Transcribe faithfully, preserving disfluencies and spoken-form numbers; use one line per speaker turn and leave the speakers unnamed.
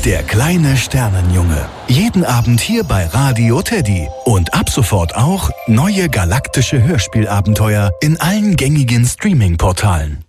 Der kleine Sternenjunge. Jeden Abend hier bei Radio Teddy. Und ab sofort auch neue galaktische Hörspielabenteuer in allen gängigen Streaming-Portalen.